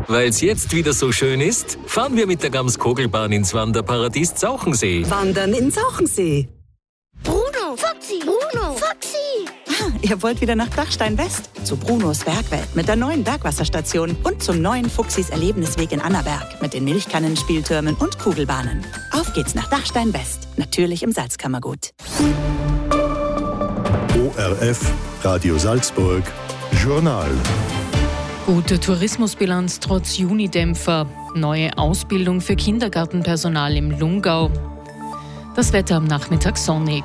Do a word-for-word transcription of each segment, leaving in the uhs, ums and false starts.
Weil's jetzt wieder so schön ist, fahren wir mit der Gams-Kogelbahn ins Wanderparadies Zauchensee. Wandern in Zauchensee. Bruno, Foxy, Bruno, Foxy. Ah, ihr wollt wieder nach Dachstein West? Zu Brunos Bergwelt mit der neuen Bergwasserstation und zum neuen Fuchsis Erlebnisweg in Annaberg mit den Milchkannen, Spieltürmen und Kugelbahnen. Auf geht's nach Dachstein West, natürlich im Salzkammergut. O R F, Radio Salzburg, Journal. Gute Tourismusbilanz trotz Junidämpfer, neue Ausbildung für Kindergartenpersonal im Lungau. Das Wetter am Nachmittag sonnig.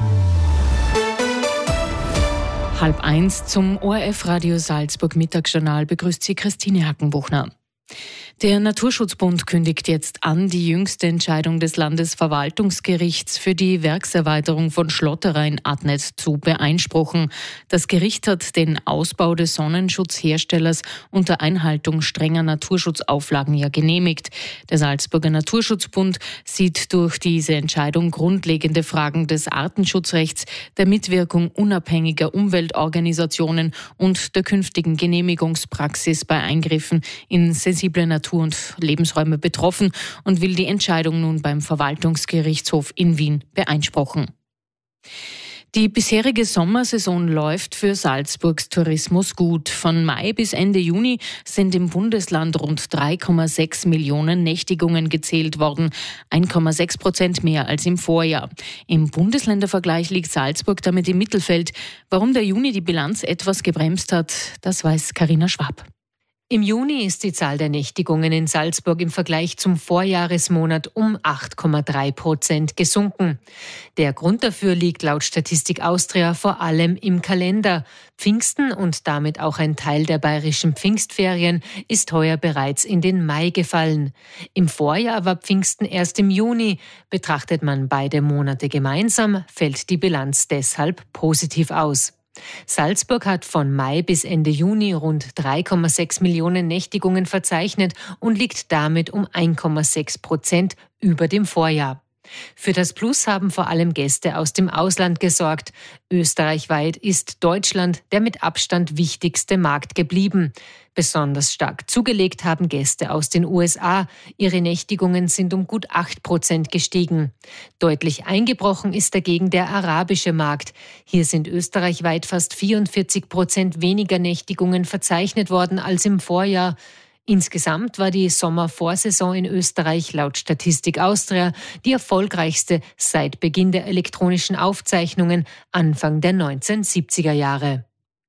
Halb eins zum O R F Radio Salzburg Mittagsjournal begrüßt Sie Christine Hackenbuchner. Der Naturschutzbund kündigt jetzt an, die jüngste Entscheidung des Landesverwaltungsgerichts für die Werkserweiterung von Schlotterer in Adnet zu beeinspruchen. Das Gericht hat den Ausbau des Sonnenschutzherstellers unter Einhaltung strenger Naturschutzauflagen ja genehmigt. Der Salzburger Naturschutzbund sieht durch diese Entscheidung grundlegende Fragen des Artenschutzrechts, der Mitwirkung unabhängiger Umweltorganisationen und der künftigen Genehmigungspraxis bei Eingriffen in sensible Natur- und Lebensräume betroffen und will die Entscheidung nun beim Verwaltungsgerichtshof in Wien beeinspruchen. Die bisherige Sommersaison läuft für Salzburgs Tourismus gut. Von Mai bis Ende Juni sind im Bundesland rund drei Komma sechs Millionen Nächtigungen gezählt worden, eins Komma sechs Prozent mehr als im Vorjahr. Im Bundesländervergleich liegt Salzburg damit im Mittelfeld. Warum der Juni die Bilanz etwas gebremst hat, das weiß Carina Schwab. Im Juni ist die Zahl der Nächtigungen in Salzburg im Vergleich zum Vorjahresmonat um acht Komma drei Prozent gesunken. Der Grund dafür liegt laut Statistik Austria vor allem im Kalender. Pfingsten und damit auch ein Teil der bayerischen Pfingstferien ist heuer bereits in den Mai gefallen. Im Vorjahr war Pfingsten erst im Juni. Betrachtet man beide Monate gemeinsam, fällt die Bilanz deshalb positiv aus. Salzburg hat von Mai bis Ende Juni rund drei Komma sechs Millionen Nächtigungen verzeichnet und liegt damit um eins Komma sechs Prozent über dem Vorjahr. Für das Plus haben vor allem Gäste aus dem Ausland gesorgt. Österreichweit ist Deutschland der mit Abstand wichtigste Markt geblieben. Besonders stark zugelegt haben Gäste aus den U S A. Ihre Nächtigungen sind um gut acht Prozent gestiegen. Deutlich eingebrochen ist dagegen der arabische Markt. Hier sind österreichweit fast vierundvierzig Prozent weniger Nächtigungen verzeichnet worden als im Vorjahr. Insgesamt war die Sommervorsaison in Österreich laut Statistik Austria die erfolgreichste seit Beginn der elektronischen Aufzeichnungen Anfang der neunzehnhundertsiebziger Jahre.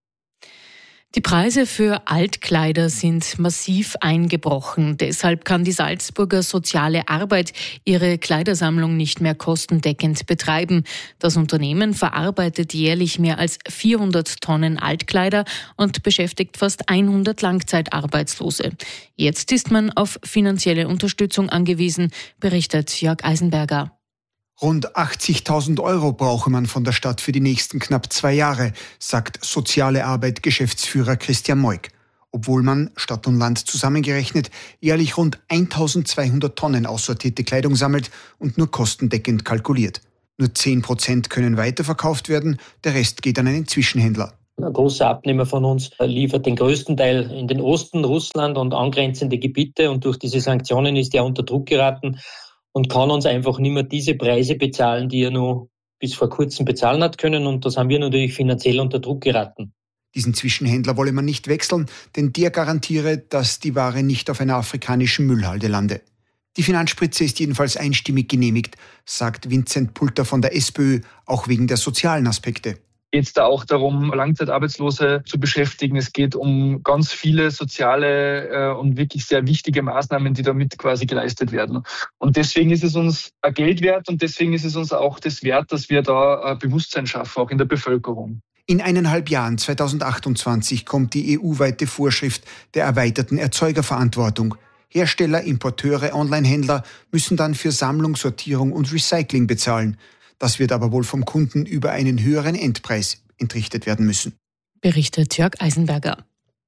Die Preise für Altkleider sind massiv eingebrochen. Deshalb kann die Salzburger Soziale Arbeit ihre Kleidersammlung nicht mehr kostendeckend betreiben. Das Unternehmen verarbeitet jährlich mehr als vierhundert Tonnen Altkleider und beschäftigt fast hundert Langzeitarbeitslose. Jetzt ist man auf finanzielle Unterstützung angewiesen, berichtet Jörg Eisenberger. Rund achtzigtausend Euro brauche man von der Stadt für die nächsten knapp zwei Jahre, sagt Soziale Arbeit Geschäftsführer Christian Moik. Obwohl man, Stadt und Land zusammengerechnet, jährlich rund eintausendzweihundert Tonnen aussortierte Kleidung sammelt und nur kostendeckend kalkuliert. Nur zehn Prozent können weiterverkauft werden, der Rest geht an einen Zwischenhändler. Ein großer Abnehmer von uns liefert den größten Teil in den Osten, Russland und angrenzende Gebiete, und durch diese Sanktionen ist er unter Druck geraten und kann uns einfach nicht mehr diese Preise bezahlen, die er nur bis vor kurzem bezahlen hat können. Und das haben wir natürlich finanziell unter Druck geraten. Diesen Zwischenhändler wolle man nicht wechseln, denn der garantiere, dass die Ware nicht auf einer afrikanischen Müllhalde lande. Die Finanzspritze ist jedenfalls einstimmig genehmigt, sagt Vincent Pulter von der SPÖ, auch wegen der sozialen Aspekte. Geht es da auch darum, Langzeitarbeitslose zu beschäftigen. Es geht um ganz viele soziale äh, und wirklich sehr wichtige Maßnahmen, die damit quasi geleistet werden. Und deswegen ist es uns ein Geld wert und deswegen ist es uns auch das wert, dass wir da ein Bewusstsein schaffen, auch in der Bevölkerung. In eineinhalb Jahren, zweitausendachtundzwanzig, kommt die E U-weite Vorschrift der erweiterten Erzeugerverantwortung. Hersteller, Importeure, Onlinehändler müssen dann für Sammlung, Sortierung und Recycling bezahlen. Das wird aber wohl vom Kunden über einen höheren Endpreis entrichtet werden müssen. Berichtet Jörg Eisenberger.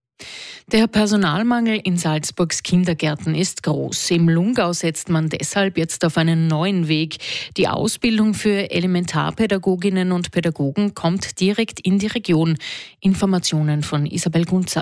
Der Personalmangel in Salzburgs Kindergärten ist groß. Im Lungau setzt man deshalb jetzt auf einen neuen Weg. Die Ausbildung für Elementarpädagoginnen und Pädagogen kommt direkt in die Region. Informationen von Isabel Gunzer.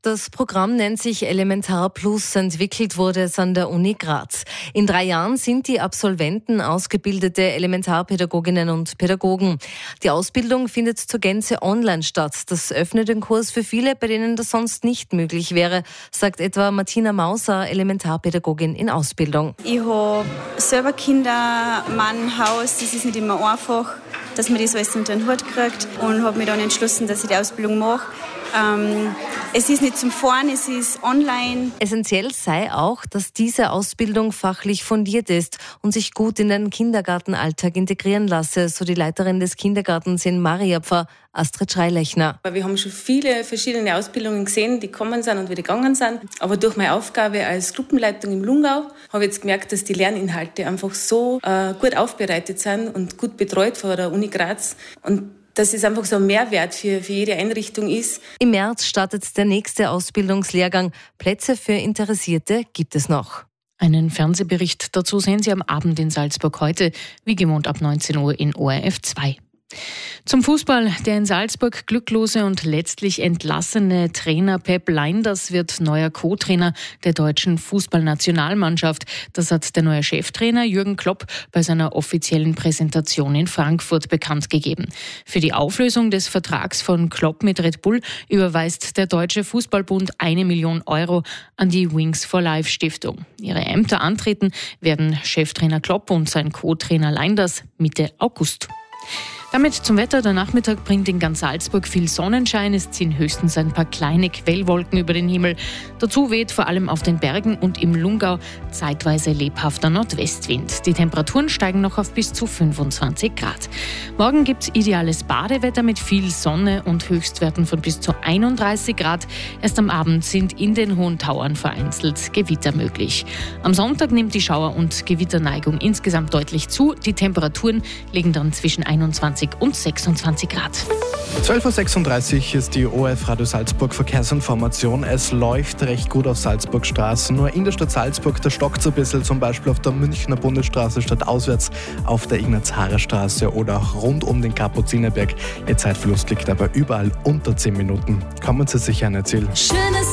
Das Programm nennt sich Elementar Plus. Entwickelt wurde es an der Uni Graz. In drei Jahren sind die Absolventen ausgebildete Elementarpädagoginnen und Pädagogen. Die Ausbildung findet zur Gänze online statt. Das öffnet den Kurs für viele, bei denen das sonst nicht möglich wäre, sagt etwa Martina Mauser, Elementarpädagogin in Ausbildung. Ich habe selber Kinder, Mann, Haus. Das ist nicht immer einfach, dass man das alles unter den Hut kriegt, und habe mich dann entschlossen, dass ich die Ausbildung mache. Ähm, es ist nicht zum Fahren, es ist online. Essentiell sei auch, dass diese Ausbildung fachlich fundiert ist und sich gut in den Kindergartenalltag integrieren lasse, so die Leiterin des Kindergartens in Mariapfer, Astrid Schreilechner. Wir haben schon viele verschiedene Ausbildungen gesehen, die gekommen sind und wieder gegangen sind. Aber durch meine Aufgabe als Gruppenleitung im Lungau habe ich jetzt gemerkt, dass die Lerninhalte einfach so äh, gut aufbereitet sind und gut betreut von der Uni Graz. Und dass es einfach so ein Mehrwert für, für jede Einrichtung ist. Im März startet der nächste Ausbildungslehrgang. Plätze für Interessierte gibt es noch. Einen Fernsehbericht dazu sehen Sie am Abend in Salzburg heute, wie gewohnt ab neunzehn Uhr in O R F zwei. Zum Fußball. Der in Salzburg glücklose und letztlich entlassene Trainer Pep Lijnders wird neuer Co-Trainer der deutschen Fußballnationalmannschaft. Das hat der neue Cheftrainer Jürgen Klopp bei seiner offiziellen Präsentation in Frankfurt bekannt gegeben. Für die Auflösung des Vertrags von Klopp mit Red Bull überweist der Deutsche Fußballbund eine Million Euro an die Wings for Life Stiftung. Ihre Ämter antreten werden Cheftrainer Klopp und sein Co-Trainer Lijnders Mitte August. Damit zum Wetter. Der Nachmittag bringt in ganz Salzburg viel Sonnenschein. Es ziehen höchstens ein paar kleine Quellwolken über den Himmel. Dazu weht vor allem auf den Bergen und im Lungau zeitweise lebhafter Nordwestwind. Die Temperaturen steigen noch auf bis zu fünfundzwanzig Grad. Morgen gibt es ideales Badewetter mit viel Sonne und Höchstwerten von bis zu einunddreißig Grad. Erst am Abend sind in den hohen Tauern vereinzelt Gewitter möglich. Am Sonntag nimmt die Schauer- und Gewitterneigung insgesamt deutlich zu. Die Temperaturen liegen dann zwischen einundzwanzig und sechsundzwanzig Grad. zwölf Uhr sechsunddreißig ist die O R F Radio Salzburg Verkehrsinformation. Es läuft recht gut auf Salzburgstraßen. Nur in der Stadt Salzburg, da stockt es ein bisschen, zum Beispiel auf der Münchner Bundesstraße statt auswärts auf der Ignaz-Haarer-Straße oder auch rund um den Kapuzinerberg. Ihr Zeitverlust liegt aber überall unter zehn Minuten. Kommen Sie sicher ein Ziel. Schönes